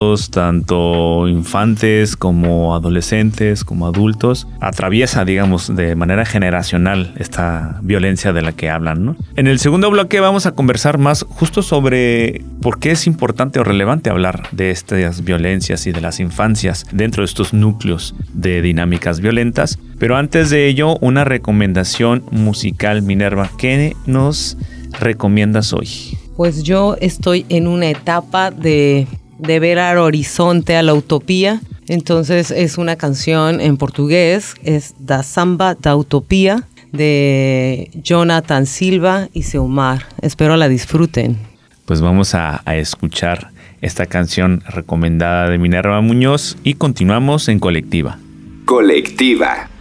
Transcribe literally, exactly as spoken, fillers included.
tanto infantes como adolescentes, como adultos, atraviesa, digamos, de manera generacional esta violencia de la que hablan, ¿no? En el segundo bloque vamos a conversar más justo sobre por qué es importante o relevante hablar de estas violencias y de las infancias dentro de estos núcleos de dinámicas violentas. Pero antes de ello, una recomendación musical, Minerva. ¿Qué nos recomiendas hoy? Pues yo estoy en una etapa de... de ver al horizonte, a la utopía. Entonces es una canción en portugués, es Da Samba da Utopía, de Jonathan Silva y Seumar. Espero la disfruten. Pues vamos a, a escuchar esta canción recomendada de Minerva Muñoz y continuamos en Colectiva. Colectiva.